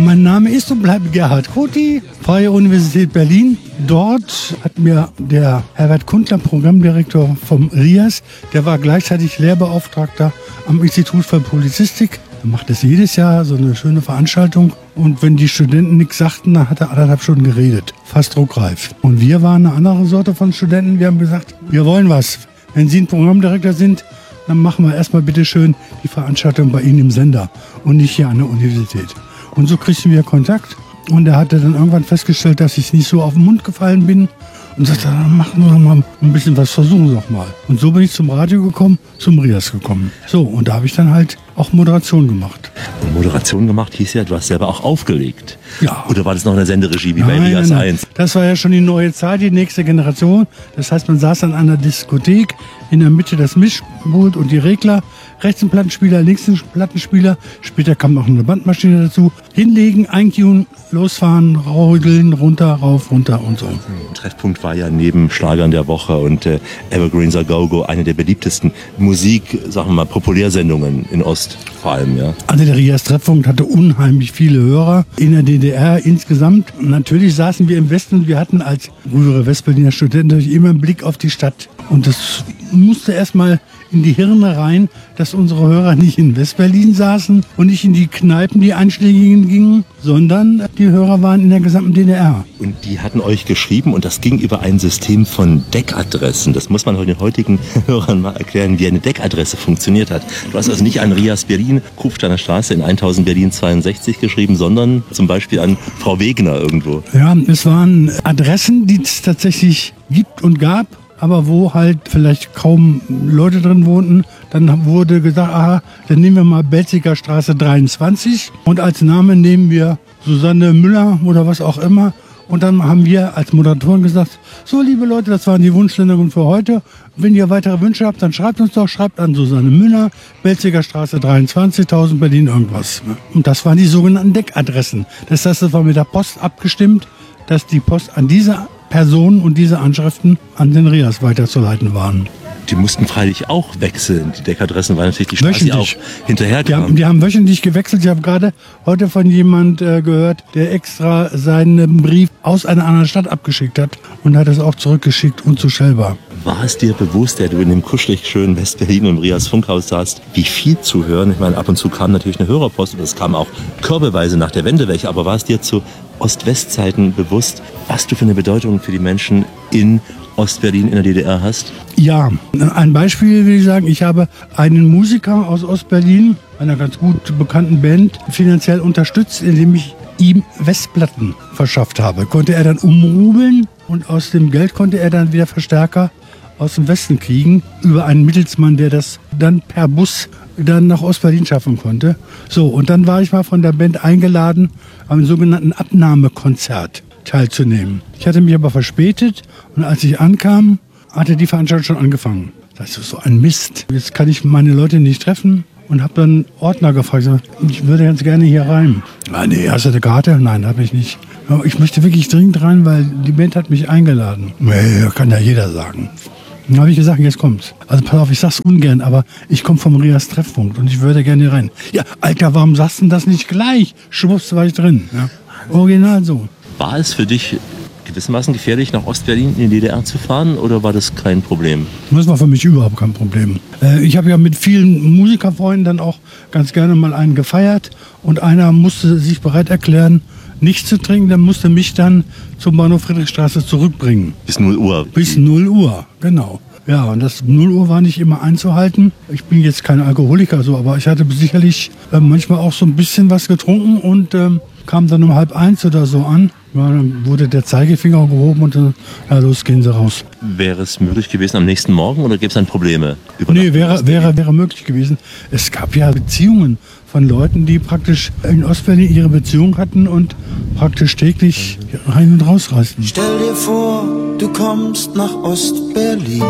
Mein Name ist und bleibt Gerhard Koti, Freie Universität Berlin. Dort hat mir der Herbert Kundler, Programmdirektor vom RIAS, der war gleichzeitig Lehrbeauftragter am Institut für Publizistik. Er macht das jedes Jahr, so eine schöne Veranstaltung. Und wenn die Studenten nichts sagten, dann hat er 1,5 Stunden geredet. Fast druckreif. Und wir waren eine andere Sorte von Studenten. Wir haben gesagt, wir wollen was. Wenn Sie ein Programmdirektor sind, dann machen wir erstmal bitte schön die Veranstaltung bei Ihnen im Sender und nicht hier an der Universität. Und so kriegten wir Kontakt. Und er hatte dann irgendwann festgestellt, dass ich nicht so auf den Mund gefallen bin. Und sagte, dann machen wir doch mal ein bisschen was, versuchen wir doch mal. Und so bin ich zum Radio gekommen, zum RIAS gekommen. So, und da habe ich dann halt auch Moderation gemacht. Und Moderation gemacht hieß ja, du hast selber auch aufgelegt. Ja. Oder war das noch eine Senderegie wie bei RIAS 1? Das war ja schon die neue Zeit, die nächste Generation. Das heißt, man saß an einer Diskothek, in der Mitte das Mischpult und die Regler. Rechts ein Plattenspieler, links ein Plattenspieler. Später kam noch eine Bandmaschine dazu. Hinlegen, eintunen, losfahren, raudeln, runter, rauf, runter und so. Treffpunkt war ja neben Schlagern der Woche und Evergreens A Go-Go eine der beliebtesten Musik, sagen wir mal, Populärsendungen in Ost vor allem, ja. Also der RIAS Treffpunkt hatte unheimlich viele Hörer in der DDR insgesamt. Und natürlich saßen wir im Westen und wir hatten als frühere Westberliner Studenten natürlich immer einen Blick auf die Stadt. Und das musste erstmal in die Hirne rein, dass unsere Hörer nicht in Westberlin saßen und nicht in die Kneipen, die einschlägigen gingen, sondern die Hörer waren in der gesamten DDR. Und die hatten euch geschrieben und das ging über ein System von Deckadressen. Das muss man den heutigen Hörern mal erklären, wie eine Deckadresse funktioniert hat. Du hast also nicht an RIAS Berlin, Kufsteiner Straße in 1000 Berlin 62 geschrieben, sondern zum Beispiel an Frau Wegner irgendwo. Ja, es waren Adressen, die es tatsächlich gibt und gab, aber wo halt vielleicht kaum Leute drin wohnten. Dann wurde gesagt, aha, dann nehmen wir mal Belziger Straße 23 und als Name nehmen wir Susanne Müller oder was auch immer. Und dann haben wir als Moderatoren gesagt, so liebe Leute, das waren die Wunschsendungen für heute. Wenn ihr weitere Wünsche habt, dann schreibt uns doch, schreibt an Susanne Müller, Belziger Straße 23, 1000 Berlin irgendwas. Und das waren die sogenannten Deckadressen. Das heißt, das war mit der Post abgestimmt, dass die Post an diese Personen und diese Anschriften an den RIAS weiterzuleiten waren. Die mussten freilich auch wechseln, die Deckadressen, weil natürlich die Straße auch hinterher kam. Die haben wöchentlich gewechselt. Ich habe gerade heute von jemand gehört, der extra seinen Brief aus einer anderen Stadt abgeschickt hat und hat es auch zurückgeschickt, unzustellbar. War es dir bewusst, der du in dem kuschelig schönen Westberlin im RIAS Funkhaus saßt, wie viel zu hören? Ich meine, ab und zu kam natürlich eine Hörerpost und es kam auch körbeweise nach der Wende welche. Aber war es dir zu Ost-West-Zeiten bewusst, was du für eine Bedeutung für die Menschen in Ostberlin in der DDR hast? Ja, ein Beispiel will ich sagen, ich habe einen Musiker aus Ostberlin, einer ganz gut bekannten Band, finanziell unterstützt, indem ich ihm Westplatten verschafft habe. Konnte er dann umrubeln und aus dem Geld konnte er dann wieder Verstärker aus dem Westen kriegen, über einen Mittelsmann, der das dann per Bus dann nach Ostberlin schaffen konnte. So, und dann war ich mal von der Band eingeladen, am sogenannten Abnahmekonzert teilzunehmen. Ich hatte mich aber verspätet und als ich ankam, hatte die Veranstaltung schon angefangen. Das ist so ein Mist. Jetzt kann ich meine Leute nicht treffen und habe dann Ordner gefragt. Ich würde ganz gerne hier rein. Ah, nee, hast du eine Karte? Nein, habe ich nicht. Aber ich möchte wirklich dringend rein, weil die Band hat mich eingeladen. Nee, kann ja jeder sagen. Dann habe ich gesagt, jetzt kommt's. Also pass auf, ich sag's ungern, aber ich komme vom RIAS Treffpunkt und ich würde gerne rein. Ja, Alter, warum sagst du denn das nicht gleich? Schwupps, war ich drin. Ja. Original so. War es für dich gewissermaßen gefährlich, nach Ostberlin in die DDR zu fahren oder war das kein Problem? Das war für mich überhaupt kein Problem. Ich habe ja mit vielen Musikerfreunden dann auch ganz gerne mal einen gefeiert und einer musste sich bereit erklären, nichts zu trinken, der musste mich dann zum Bahnhof Friedrichstraße zurückbringen. Bis 0 Uhr? Bis 0 Uhr, genau. Ja, und das 0 Uhr war nicht immer einzuhalten. Ich bin jetzt kein Alkoholiker, so, aber ich hatte sicherlich manchmal auch so ein bisschen was getrunken und kam dann um 12:30 oder so an. Ja, dann wurde der Zeigefinger gehoben und dann, ja, los, gehen Sie raus. Wäre es möglich gewesen am nächsten Morgen oder gäbe es dann Probleme? Nee, wäre möglich gewesen. Es gab ja Beziehungen von Leuten, die praktisch in Ostberlin ihre Beziehung hatten und praktisch täglich rein und raus reisten. Stell dir vor, du kommst nach Ostberlin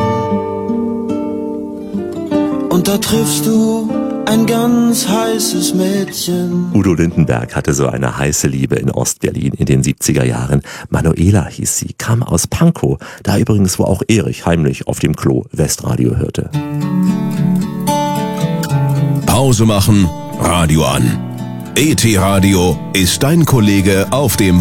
und da triffst du ein ganz heißes Mädchen. Udo Lindenberg hatte so eine heiße Liebe in Ostberlin in den 70er Jahren. Manuela hieß sie, kam aus Pankow, da übrigens, wo auch Erich heimlich auf dem Klo Westradio hörte. Pause machen, Radio an. ET Radio ist dein Kollege auf dem